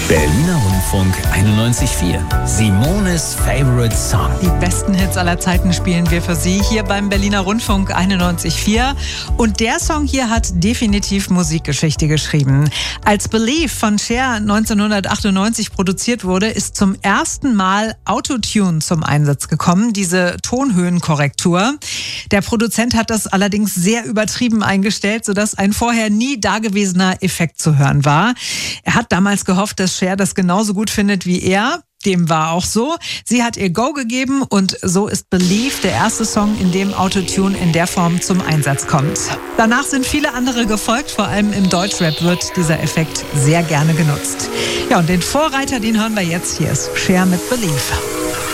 Berliner Rundfunk 91.4. Simones Favorite Song. Die besten Hits aller Zeiten spielen wir für Sie hier beim Berliner Rundfunk 91.4. Und der Song hier hat definitiv Musikgeschichte geschrieben. Als Believe von Cher 1998 produziert wurde, ist zum ersten Mal Autotune zum Einsatz gekommen, diese Tonhöhenkorrektur. Der Produzent hat das allerdings sehr übertrieben eingestellt, sodass ein vorher nie dagewesener Effekt zu hören war. Er hat damals gehofft, dass Cher das genauso gut findet wie er. Dem war auch so. Sie hat ihr Go gegeben und so ist Believe der erste Song, in dem Autotune in der Form zum Einsatz kommt. Danach sind viele andere gefolgt, vor allem im Deutschrap wird dieser Effekt sehr gerne genutzt. Ja, und den Vorreiter, den hören wir jetzt. Hier ist Cher mit Believe.